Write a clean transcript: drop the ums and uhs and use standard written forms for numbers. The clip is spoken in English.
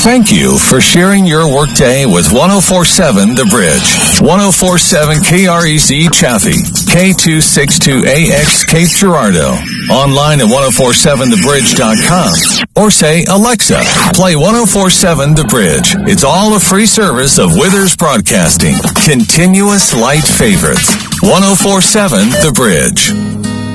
Thank you for sharing your workday with 1047 The Bridge, 1047 KREC Chaffee, K262AX Cape Girardeau, online at 1047thebridge.com, or say, Alexa, play 1047 The Bridge. It's all a free service of Withers Broadcasting. Continuous light favorites. 1047 The Bridge.